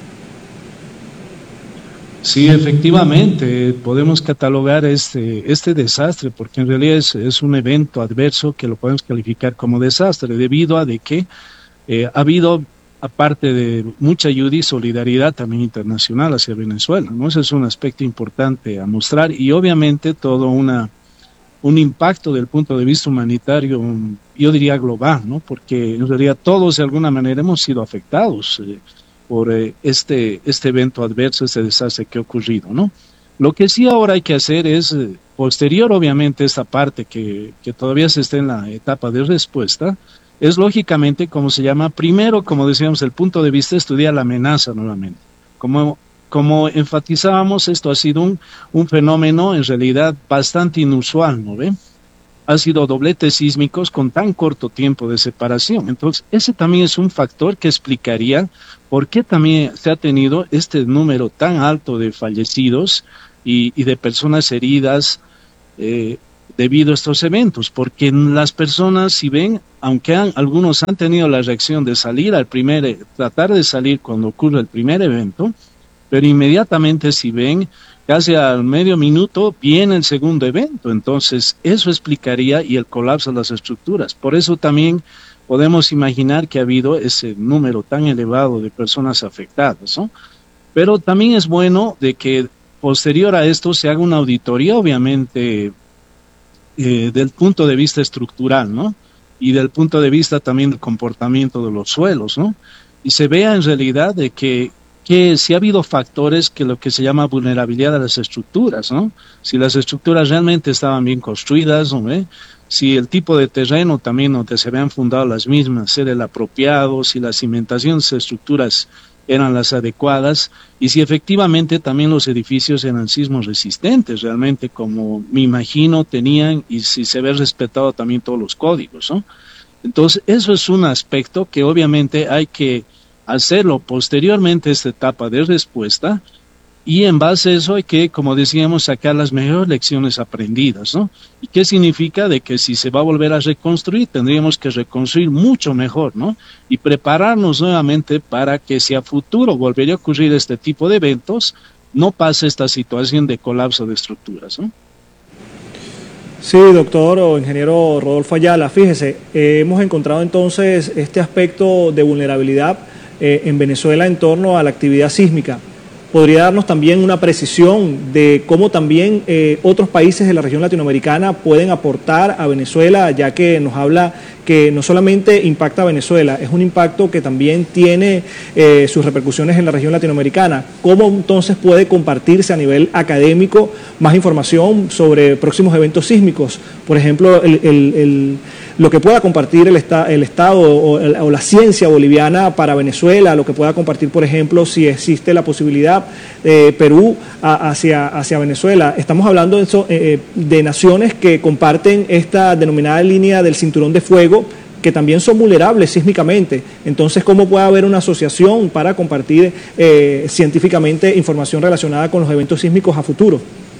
Sí, efectivamente, podemos catalogar este desastre, porque en realidad es un evento adverso que lo podemos calificar como desastre, debido a de que ha habido, aparte de mucha ayuda y solidaridad también internacional hacia Venezuela, ¿no? Ese es un aspecto importante a mostrar y obviamente todo un impacto del punto de vista humanitario, yo diría global, ¿no? Porque en realidad todos de alguna manera hemos sido afectados. por este evento adverso, este desastre que ha ocurrido, ¿no? Lo que sí ahora hay que hacer es, posterior obviamente a esta parte que todavía se está en la etapa de respuesta, es lógicamente, como se llama, primero, como decíamos, el punto de vista, estudiar la amenaza nuevamente. Como enfatizábamos, esto ha sido un fenómeno en realidad bastante inusual, ¿no ve? Ha sido dobletes sísmicos con tan corto tiempo de separación. Entonces, ese también es un factor que explicaría por qué también se ha tenido este número tan alto de fallecidos y de personas heridas debido a estos eventos. Porque las personas, si ven, aunque algunos han tenido la reacción de salir tratar de salir cuando ocurre el primer evento, pero inmediatamente si ven, casi al medio minuto viene el segundo evento. Entonces eso explicaría y el colapso de las estructuras. Por eso también podemos imaginar que ha habido ese número tan elevado de personas afectadas, ¿no? Pero también es bueno de que posterior a esto se haga una auditoría, obviamente, del punto de vista estructural, ¿no? Y del punto de vista también del comportamiento de los suelos, ¿no? Y se vea en realidad de que si ha habido factores que lo que se llama vulnerabilidad de las estructuras, ¿no? Si las estructuras realmente estaban bien construidas, ¿no? Si el tipo de terreno también donde se habían fundado las mismas era el apropiado, si la cimentación de las estructuras eran las adecuadas y si efectivamente también los edificios eran sismos resistentes, realmente como me imagino tenían, y si se ve respetado también todos los códigos, ¿no? Entonces eso es un aspecto que obviamente hay que hacerlo posteriormente a esta etapa de respuesta, y en base a eso hay que, como decíamos, sacar las mejores lecciones aprendidas, ¿no? ¿Y qué significa? De que si se va a volver a reconstruir, tendríamos que reconstruir mucho mejor, ¿no? Y prepararnos nuevamente para que si a futuro volvería a ocurrir este tipo de eventos, no pase esta situación de colapso de estructuras, ¿no? Sí, doctor o ingeniero Rodolfo Ayala, fíjese, hemos encontrado entonces este aspecto de vulnerabilidad en Venezuela en torno a la actividad sísmica. ¿Podría darnos también una precisión de cómo también otros países de la región latinoamericana pueden aportar a Venezuela, ya que nos habla que no solamente impacta a Venezuela, es un impacto que también tiene sus repercusiones en la región latinoamericana? ¿Cómo entonces puede compartirse a nivel académico más información sobre próximos eventos sísmicos? Por ejemplo, lo que pueda compartir el Estado o la ciencia boliviana para Venezuela, lo que pueda compartir, por ejemplo, si existe la posibilidad de Perú hacia Venezuela. Estamos hablando de naciones que comparten esta denominada línea del cinturón de fuego, que también son vulnerables sísmicamente. Entonces, ¿cómo puede haber una asociación para compartir científicamente información relacionada con los eventos sísmicos a futuro?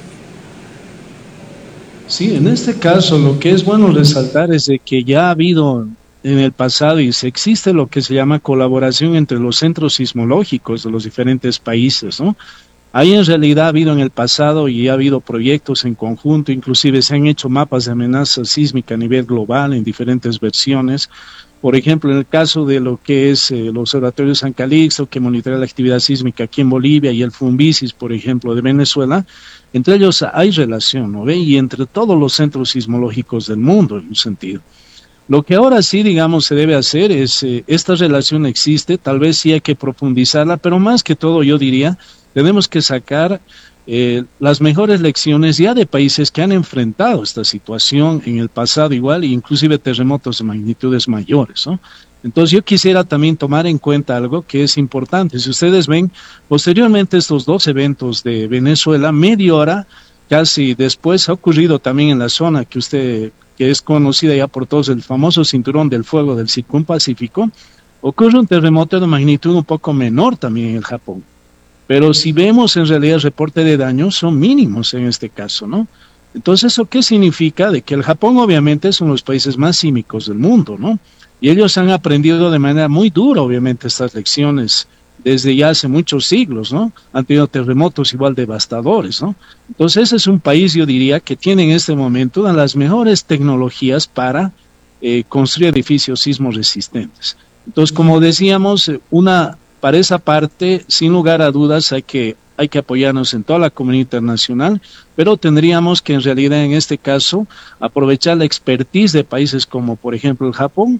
Sí, en este caso lo que es bueno resaltar es de que ya ha habido en el pasado y se existe lo que se llama colaboración entre los centros sismológicos de los diferentes países, ¿no? Ahí en realidad ha habido en el pasado y ha habido proyectos en conjunto, inclusive se han hecho mapas de amenaza sísmica a nivel global en diferentes versiones. Por ejemplo, en el caso de lo que es el Observatorio San Calixto, que monitorea la actividad sísmica aquí en Bolivia, y el FUNBISIS, por ejemplo, de Venezuela, entre ellos hay relación, ¿no ve? Y entre todos los centros sismológicos del mundo, en un sentido. Lo que ahora sí, digamos, se debe hacer es, esta relación existe, tal vez sí hay que profundizarla, pero más que todo yo diría, tenemos que sacar las mejores lecciones ya de países que han enfrentado esta situación en el pasado igual, e inclusive terremotos de magnitudes mayores, ¿no? Entonces yo quisiera también tomar en cuenta algo que es importante. Si ustedes ven, posteriormente estos dos eventos de Venezuela, media hora casi después ha ocurrido también en la zona que es conocida ya por todos, el famoso cinturón del fuego del Circunpacífico, ocurre un terremoto de magnitud un poco menor también en el Japón. Pero si vemos en realidad el reporte de daños son mínimos en este caso, ¿no? Entonces, ¿eso qué significa? De que el Japón obviamente es uno de los países más sísmicos del mundo, ¿no? Y ellos han aprendido de manera muy dura, obviamente, estas lecciones desde ya hace muchos siglos, ¿no? Han tenido terremotos igual devastadores, ¿no? Entonces, ese es un país, yo diría, que tiene en este momento una de las mejores tecnologías para construir edificios sismos resistentes. Entonces, como decíamos, para esa parte, sin lugar a dudas, hay que apoyarnos en toda la comunidad internacional, pero tendríamos que en realidad en este caso aprovechar la expertise de países como por ejemplo el Japón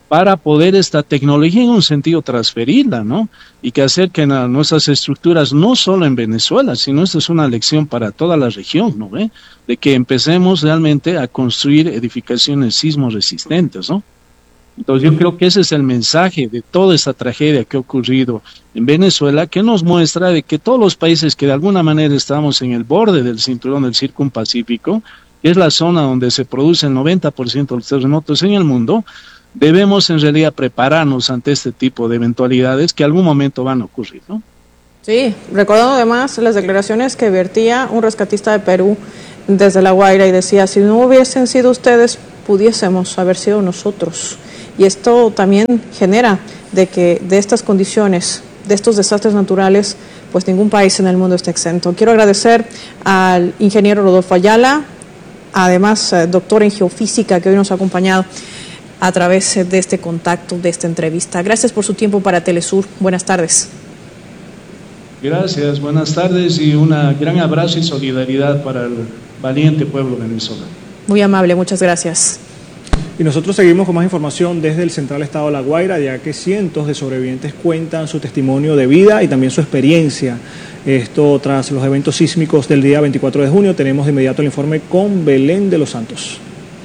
para poder esta tecnología en un sentido transferirla, ¿no? Y que acerquen a nuestras estructuras no solo en Venezuela, sino esta es una lección para toda la región, ¿no ve? De que empecemos realmente a construir edificaciones sismo resistentes, ¿no? Entonces yo creo que ese es el mensaje de toda esta tragedia que ha ocurrido en Venezuela, que nos muestra de que todos los países que de alguna manera estamos en el borde del cinturón del Circunpacífico, que es la zona donde se produce el 90% de los terremotos en el mundo, debemos en realidad prepararnos ante este tipo de eventualidades que algún momento van a ocurrir, ¿no? Sí, recordando además las declaraciones que vertía un rescatista de Perú desde La Guaira y decía, si no hubiesen sido ustedes, pudiésemos haber sido nosotros. Y esto también genera de que de estas condiciones, de estos desastres naturales, pues ningún país en el mundo está exento. Quiero agradecer al ingeniero Rodolfo Ayala, además doctor en geofísica, que hoy nos ha acompañado a través de este contacto, de esta entrevista. Gracias por su tiempo para Telesur. Buenas tardes. Gracias, buenas tardes y un gran abrazo y solidaridad para el valiente pueblo venezolano. Muy amable, muchas gracias. Y nosotros seguimos con más información desde el Central Estado de La Guaira, ya que cientos de sobrevivientes cuentan su testimonio de vida y también su experiencia. Esto tras los eventos sísmicos del día 24 de junio. Tenemos de inmediato el informe con Belén de los Santos.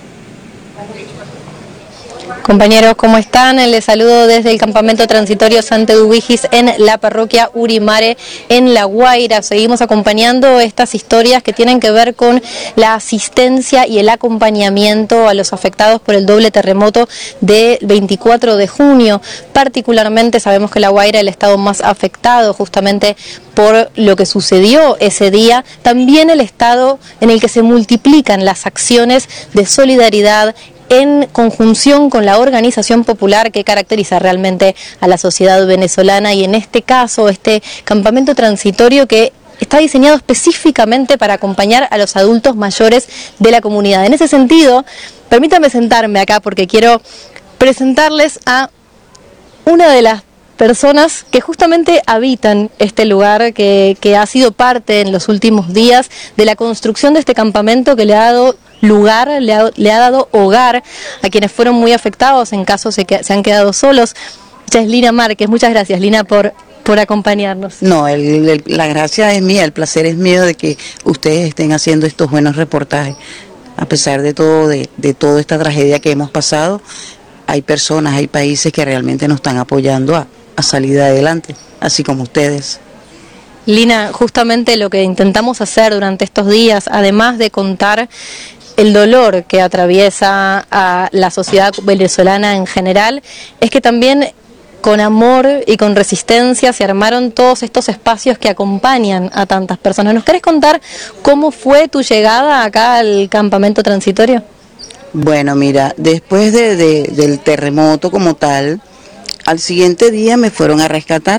Compañeros, ¿cómo están? Les saludo desde el campamento transitorio Santa Eduvigis en la parroquia Urimare en La Guaira. Seguimos acompañando estas historias que tienen que ver con la asistencia y el acompañamiento a los afectados por el doble terremoto del 24 de junio. Particularmente sabemos que La Guaira es el estado más afectado justamente por lo que sucedió ese día, también el estado en el que se multiplican las acciones de solidaridad en conjunción con la organización popular que caracteriza realmente a la sociedad venezolana, y en este caso este campamento transitorio que está diseñado específicamente para acompañar a los adultos mayores de la comunidad. En ese sentido, permítame sentarme acá porque quiero presentarles a una de las personas que justamente habitan este lugar, que ha sido parte en los últimos días de la construcción de este campamento, que le ha dado lugar, le ha dado hogar a quienes fueron muy afectados en caso de que se han quedado solos. Ella es Lina Márquez. Muchas gracias, Lina, por acompañarnos. No, la gracia es mía, el placer es mío de que ustedes estén haciendo estos buenos reportajes. A pesar de todo, de toda esta tragedia que hemos pasado, hay personas, hay países que realmente nos están apoyando a salir adelante, así como ustedes. Lina, justamente lo que intentamos hacer durante estos días, además de contar el dolor que atraviesa a la sociedad venezolana en general, es que también con amor y con resistencia se armaron todos estos espacios que acompañan a tantas personas. ¿Nos querés contar cómo fue tu llegada acá al campamento transitorio? Bueno, mira, después del terremoto como tal, al siguiente día me fueron a rescatar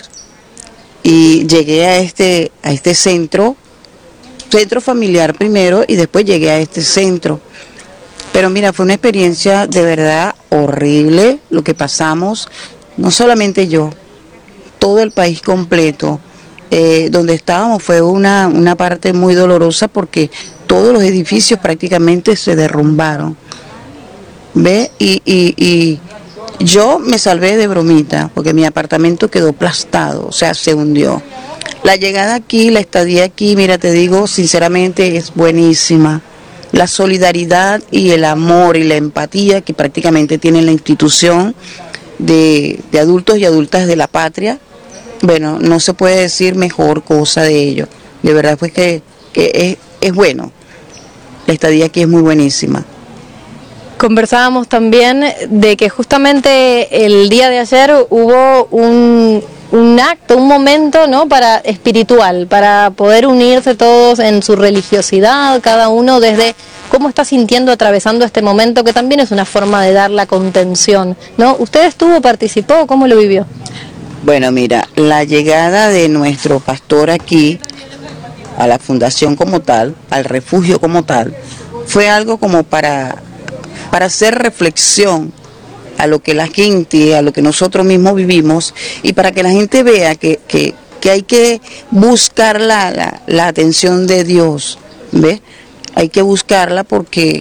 y llegué a este centro familiar primero y después llegué a este centro. Pero mira, fue una experiencia de verdad horrible lo que pasamos, no solamente yo, todo el país completo. Donde estábamos fue una parte muy dolorosa porque todos los edificios prácticamente se derrumbaron. ¿Ve? Y yo me salvé de bromita porque mi apartamento quedó aplastado, o sea, se hundió. La llegada aquí, la estadía aquí, mira, te digo sinceramente, es buenísima. La solidaridad y el amor y la empatía que prácticamente tiene la institución de adultos y adultas de la patria, bueno, no se puede decir mejor cosa de ello. De verdad pues que es bueno. La estadía aquí es muy buenísima. Conversábamos también de que justamente el día de ayer hubo un acto, un momento, ¿no?, para espiritual, para poder unirse todos en su religiosidad, cada uno desde cómo está sintiendo, atravesando este momento, que también es una forma de dar la contención, ¿no? ¿Usted participó? ¿Cómo lo vivió? Bueno, mira, la llegada de nuestro pastor aquí, a la fundación como tal, al refugio como tal, fue algo como para hacer reflexión a lo que la gente, a lo que nosotros mismos vivimos, y para que la gente vea que hay que buscar la atención de Dios, ¿ves? Hay que buscarla porque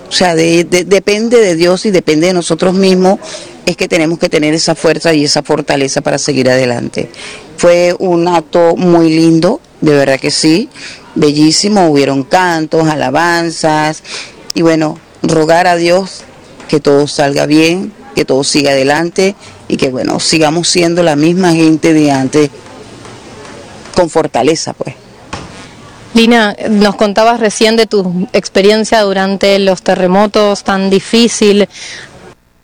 O sea, depende de Dios y depende de nosotros mismos, es que tenemos que tener esa fuerza y esa fortaleza para seguir adelante. Fue un acto muy lindo, de verdad que sí, bellísimo, hubieron cantos, alabanzas, y bueno, rogar a Dios que todo salga bien, que todo siga adelante, y que bueno, sigamos siendo la misma gente de antes, con fortaleza pues. Lina, nos contabas recién de tu experiencia durante los terremotos tan difícil.